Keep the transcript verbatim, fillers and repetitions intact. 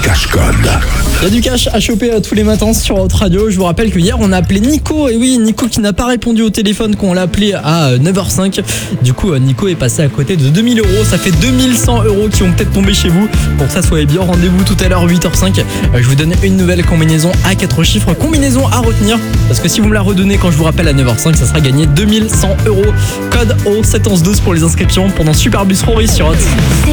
cache-code. Il y a du cash à choper euh, tous les matins sur Hot Radio. Je vous rappelle que hier on a appelé Nico. Et oui, Nico qui n'a pas répondu au téléphone quand on l'a appelé à euh, neuf heures cinq. Du coup, euh, Nico est passé à côté de deux mille euros. Ça fait deux mille cent euros qui vont peut-être tomber chez vous. Pour ça, soyez bien. Rendez-vous tout à l'heure, huit heures cinq. Euh, je vous donne une nouvelle combinaison à quatre chiffres. Combinaison à retenir. Parce que si vous me la redonnez quand je vous rappelle à neuf heures cinq, ça sera gagné deux mille cent euros. Code O sept un un douze pour les inscriptions pendant Super Bus Rory sur Hot.